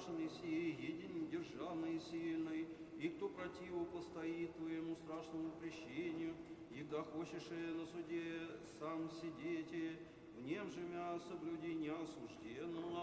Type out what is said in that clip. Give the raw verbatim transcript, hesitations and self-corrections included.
страшен сей, един державный и сильный, и кто противу постоит твоему страшному прещению, егда хочешь на суде сам сидите, в нем же мя соблюди неосужденному,